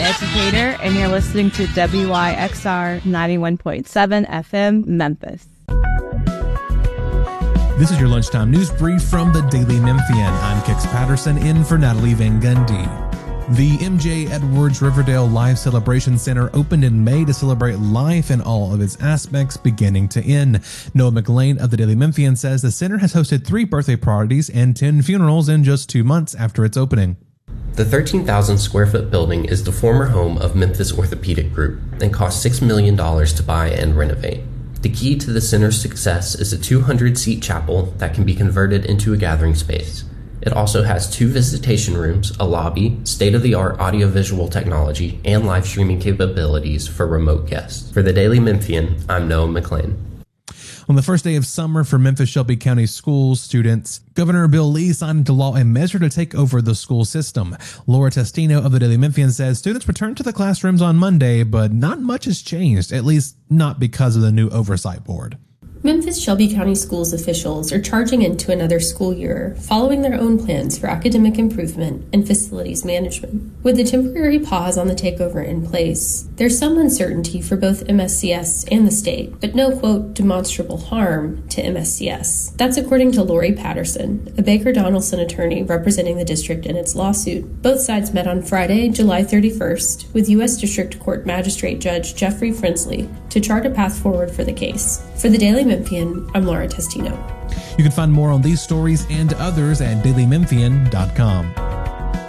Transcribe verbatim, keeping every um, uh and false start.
Educator, and you're listening to W Y X R ninety-one point seven F M Memphis. This is your lunchtime news brief from the Daily Memphian. I'm Kix Patterson in for Natalie Van Gundy. The M J Edwards Riverdale Life Celebration Center opened in May to celebrate life in all of its aspects, beginning to end. Noah McLean of the Daily Memphian says the center has hosted three birthday parties and ten funerals in just two months after its opening. The thirteen thousand square foot building is the former home of Memphis Orthopedic Group and cost six million dollars to buy and renovate. The key to the center's success is a two hundred seat chapel that can be converted into a gathering space. It also has two visitation rooms, a lobby, state-of-the-art audiovisual technology, and live streaming capabilities for remote guests. For the Daily Memphian, I'm Noah McLean. On the first day of summer for Memphis Shelby County schools students, Governor Bill Lee signed into law a measure to take over the school system. Laura Testino of the Daily Memphian says students returned to the classrooms on Monday, but not much has changed, at least not because of the new oversight board. Memphis Shelby County Schools officials are charging into another school year, following their own plans for academic improvement and facilities management. With the temporary pause on the takeover in place, there's some uncertainty for both M S C S and the state, but no, quote, demonstrable harm to M S C S. That's according to Lori Patterson, a Baker Donaldson attorney representing the district in its lawsuit. Both sides met on Friday, July thirty-first, with U S District Court Magistrate Judge Jeffrey Frinsley to chart a path forward for the case. For the Daily Memphian, I'm Laura Testino. You can find more on these stories and others at daily memphian dot com.